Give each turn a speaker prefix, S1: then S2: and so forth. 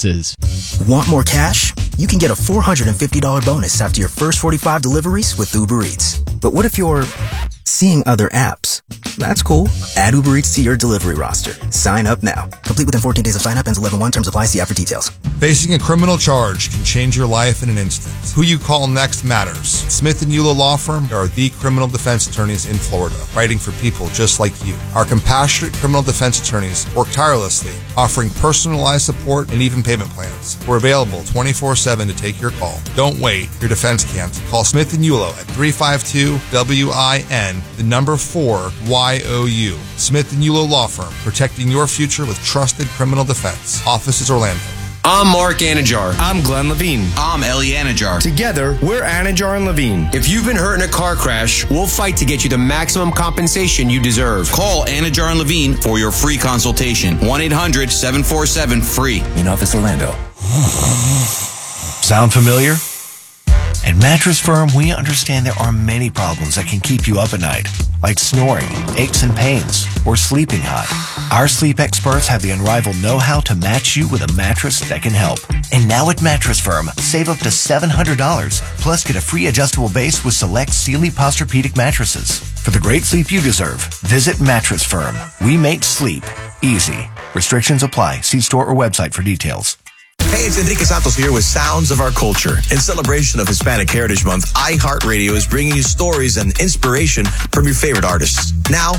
S1: Want more cash? You can get a $450 bonus after your first 45 deliveries with Uber Eats. But what if you're seeing other apps? That's cool. Add Uber Eats to your delivery roster. Sign up now. Complete within 14 days of sign up. Ends 11/1. Terms apply. See app for details.
S2: Facing a criminal charge can change your life in an instant. Who you call next matters. Smith & Yulo Law Firm are the criminal defense attorneys in Florida, fighting for people just like you. Our compassionate criminal defense attorneys work tirelessly, offering personalized support and even payment plans. We're available 24/7 to take your call. Don't wait. Your defense can't. Call Smith & Yulo at 352-WIN, the number 4YOU. Smith & Yulo Law Firm, protecting your future with trusted criminal defense. Office is Orlando.
S3: I'm Mark Anajar.
S4: I'm Glenn Levine.
S5: I'm Ellie Anajar.
S4: Together, we're Anajar and Levine.
S3: If you've been hurt in a car crash, we'll fight to get you the maximum compensation you deserve.
S5: Call Anajar and Levine for your free consultation. 1-800-747-FREE.
S6: In Office Orlando. Sound familiar? At Mattress Firm, we understand there are many problems that can keep you up at night, like snoring, aches and pains, or sleeping hot. Our sleep experts have the unrivaled know-how to match you with a mattress that can help. And now at Mattress Firm, save up to $700, plus get a free adjustable base with select Sealy Posturepedic mattresses. For the great sleep you deserve, visit Mattress Firm. We make sleep easy. Restrictions apply. See store or website for details.
S7: Hey, it's Enrique Santos here with Sounds of Our Culture. In celebration of Hispanic Heritage Month, iHeartRadio is bringing you stories and inspiration from your favorite artists. Now,